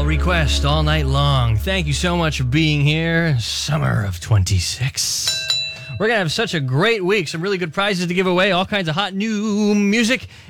request all night long. Thank you so much for being here. Summer of 26. We're going to have such a great week. Some really good prizes to give away. All kinds of hot new music.